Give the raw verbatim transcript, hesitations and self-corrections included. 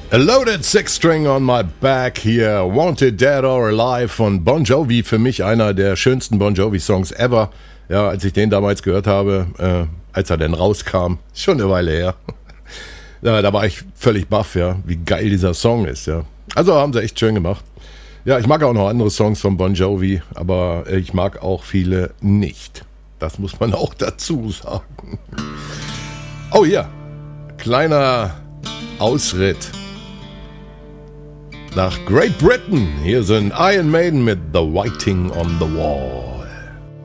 A Loaded Six String on My Back hier, Wanted Dead or Alive von Bon Jovi, für mich einer der schönsten Bon Jovi Songs ever. Ja, als ich den damals gehört habe, äh, als er denn rauskam, schon eine Weile her. Ja, da war ich völlig baff, ja, wie geil dieser Song ist, ja. Also haben sie echt schön gemacht. Ja, ich mag auch noch andere Songs von Bon Jovi, aber ich mag auch viele nicht. Das muss man auch dazu sagen. Oh ja, kleiner Ausritt nach Great Britain. Hier sind Iron Maiden mit The Writing on the Wall.